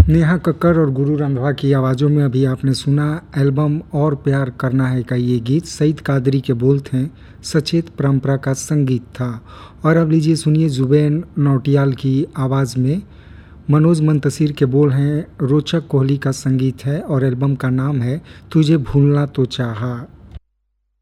नेहा कक्कड़ और गुरु रंधावा की आवाज़ों में अभी आपने सुना एल्बम और प्यार करना है का ये गीत। सईद कादरी के बोल थे, सचेत परंपरा का संगीत था। और अब लीजिए सुनिए जुबैन नौटियाल की आवाज़ में मनोज मुंतशिर के बोल हैं, रोचक कोहली का संगीत है और एल्बम का नाम है तुझे भूलना तो चाहा।